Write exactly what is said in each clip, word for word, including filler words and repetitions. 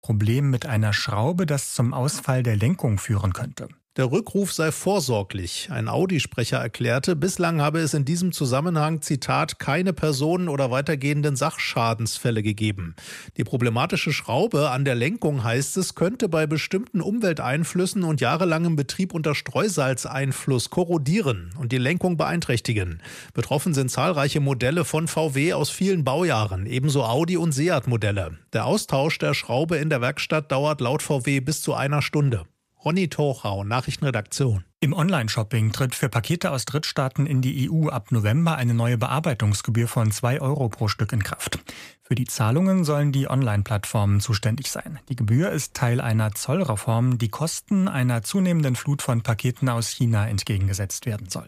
Problem mit einer Schraube, das zum Ausfall der Lenkung führen könnte. Der Rückruf sei vorsorglich. Ein Audi-Sprecher erklärte, bislang habe es in diesem Zusammenhang, Zitat, keine Personen- oder weitergehenden Sachschadensfälle gegeben. Die problematische Schraube an der Lenkung, heißt es, könnte bei bestimmten Umwelteinflüssen und jahrelangem Betrieb unter Streusalzeinfluss korrodieren und die Lenkung beeinträchtigen. Betroffen sind zahlreiche Modelle von V W aus vielen Baujahren, ebenso Audi- und Seat-Modelle. Der Austausch der Schraube in der Werkstatt dauert laut V W bis zu einer Stunde. Ronny Tochau, Nachrichtenredaktion. Im Online-Shopping tritt für Pakete aus Drittstaaten in die E U ab November eine neue Bearbeitungsgebühr von zwei Euro pro Stück in Kraft. Für die Zahlungen sollen die Online-Plattformen zuständig sein. Die Gebühr ist Teil einer Zollreform, die Kosten einer zunehmenden Flut von Paketen aus China entgegengesetzt werden soll.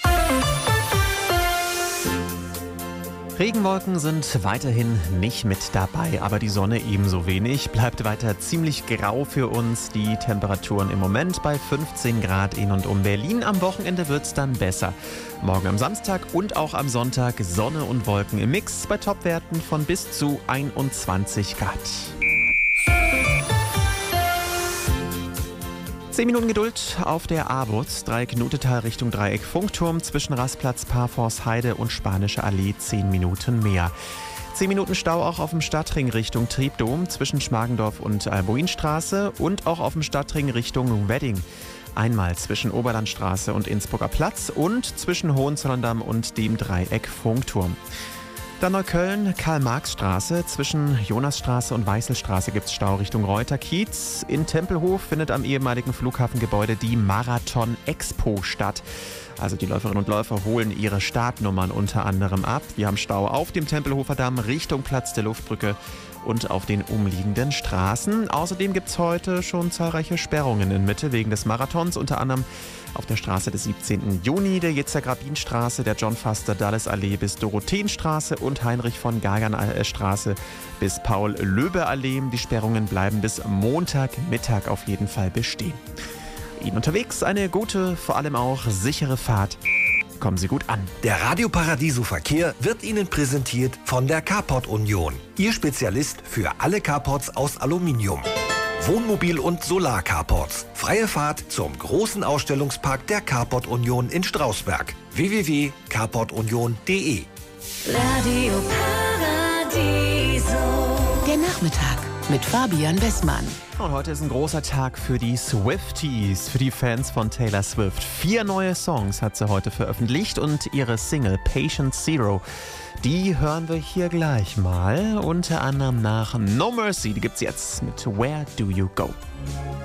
Regenwolken sind weiterhin nicht mit dabei, aber die Sonne ebenso wenig. Bleibt weiter ziemlich grau für uns. Die Temperaturen im Moment bei fünfzehn Grad in und um Berlin. Am Wochenende wird es dann besser. Morgen am Samstag und auch am Sonntag Sonne und Wolken im Mix bei Topwerten von bis zu einundzwanzig Grad. Zehn Minuten Geduld auf der A-Bus, Dreieck Nutetal Richtung Dreieck Funkturm, zwischen Rastplatz, Parforce-Heide und Spanische Allee zehn Minuten mehr. Zehn Minuten Stau auch auf dem Stadtring Richtung Triebdom, zwischen Schmargendorf und Albuinstraße und auch auf dem Stadtring Richtung Wedding. Einmal zwischen Oberlandstraße und Innsbrucker Platz und zwischen Hohenzollern-Damm und dem Dreieck Funkturm. Dann Neukölln, Karl-Marx-Straße. Zwischen Jonasstraße und Weißelstraße gibt es Stau Richtung Reuter-Kiez. In Tempelhof findet am ehemaligen Flughafengebäude die Marathon-Expo statt. Also die Läuferinnen und Läufer holen ihre Startnummern unter anderem ab. Wir haben Stau auf dem Tempelhofer Damm Richtung Platz der Luftbrücke und auf den umliegenden Straßen. Außerdem gibt es heute schon zahlreiche Sperrungen in Mitte wegen des Marathons, unter anderem auf der Straße des siebzehnten Juni, der Yitzhak-Rabin-Straße, der John-Foster-Dulles-Allee bis Dorotheenstraße und Heinrich-von-Gagern-Straße bis Paul-Löbe-Allee. Die Sperrungen bleiben bis Montagmittag auf jeden Fall bestehen. Ihnen unterwegs eine gute, vor allem auch sichere Fahrt. Kommen Sie gut an. Der Radio Paradiso Verkehr wird Ihnen präsentiert von der Carport Union. Ihr Spezialist für alle Carports aus Aluminium. Wohnmobil- und Solar-Carports. Freie Fahrt zum großen Ausstellungspark der Carport Union in Strausberg. w w w punkt carport union punkt d e Radio Paradiso. Der Nachmittag mit Fabian Westmann. Und heute ist ein großer Tag für die Swifties, für die Fans von Taylor Swift. Vier neue Songs hat sie heute veröffentlicht und ihre Single Patient Zero, die hören wir hier gleich mal. Unter anderem nach No Mercy, die gibt's jetzt mit Where Do You Go?